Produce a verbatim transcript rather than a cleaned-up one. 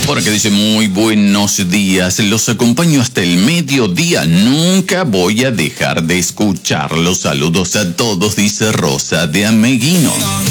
Por acá dice, muy buenos días, los acompaño hasta el mediodía, nunca voy a dejar de escucharlos. Saludos a todos, dice Rosa de Ameguino.